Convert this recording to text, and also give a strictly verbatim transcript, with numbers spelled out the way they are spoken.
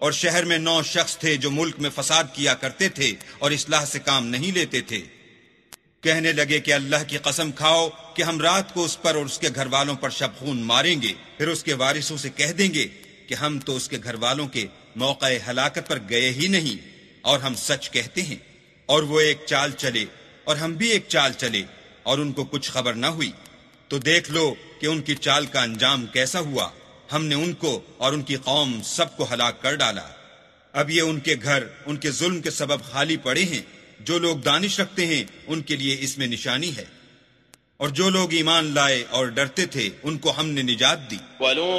और शहर में नौ शख्स थे जो मुल्क में फसाद किया करते थे और इस्लाह से काम नहीं लेते थे। कहने लगे कि अल्लाह की कसम खाओ कि हम रात को उस पर और उसके घर वालों पर शबखून मारेंगे, फिर उसके वारिसों से कह देंगे कि हम तो उसके घर वालों के मौके हलाकत पर गए ही नहीं और हम सच कहते हैं। और वो एक चाल चले और हम भी एक चाल चले और उनको कुछ खबर न हुई। तो देख लो कि उनकी चाल का अंजाम कैसा हुआ। हमने उनको और उनकी कौम सबको हलाक कर डाला। अब ये उनके घर उनके जुल्म के सबब खाली पड़े हैं। जो लोग दानिश रखते हैं उनके लिए इसमें निशानी है, और जो लोग ईमान लाए और डरते थे उनको हमने निजात दी।